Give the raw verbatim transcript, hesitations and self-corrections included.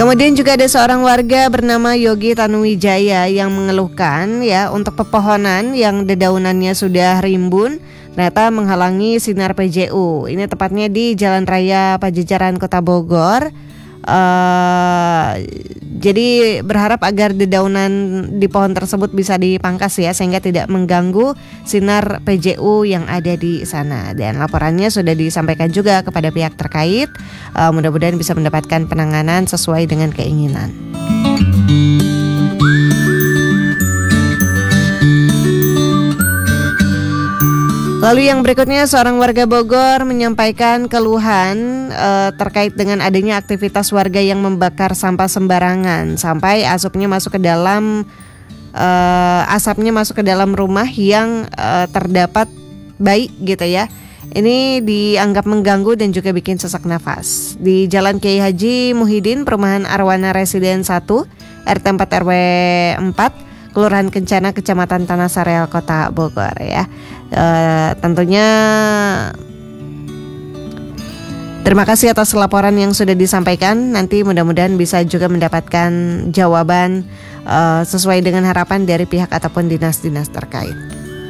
Kemudian juga ada seorang warga bernama Yogi Tanuwijaya yang mengeluhkan ya untuk pepohonan yang dedaunannya sudah rimbun ternyata menghalangi sinar P J U. Ini tepatnya di Jalan Raya Pajajaran Kota Bogor. Uh, jadi berharap agar dedaunan di pohon tersebut bisa dipangkas ya sehingga tidak mengganggu sinar P J U yang ada di sana. Dan laporannya sudah disampaikan juga kepada pihak terkait. Uh, mudah-mudahan bisa mendapatkan penanganan sesuai dengan keinginan. Lalu yang berikutnya, seorang warga Bogor menyampaikan keluhan e, terkait dengan adanya aktivitas warga yang membakar sampah sembarangan sampai asapnya masuk ke dalam e, asapnya masuk ke dalam rumah yang e, terdapat bayi gitu ya. Ini dianggap mengganggu dan juga bikin sesak nafas. Di Jalan Kiai Haji Muhyiddin, Perumahan Arwana Residen satu, R T empat R W empat, Kelurahan Kencana, Kecamatan Tanah Sareal, Kota Bogor ya. E, tentunya terima kasih atas laporan yang sudah disampaikan. Nanti mudah-mudahan bisa juga mendapatkan jawaban e, sesuai dengan harapan dari pihak ataupun dinas-dinas terkait.